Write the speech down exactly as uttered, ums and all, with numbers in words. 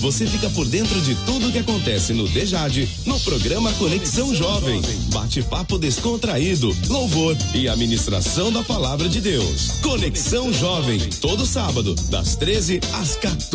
você fica por dentro de tudo que acontece no DEJAD, no programa Conexão Jovem. Bate-papo descontraído, louvor e a ministração da palavra de Deus. Conexão Jovem, todo sábado, das treze às quatorze.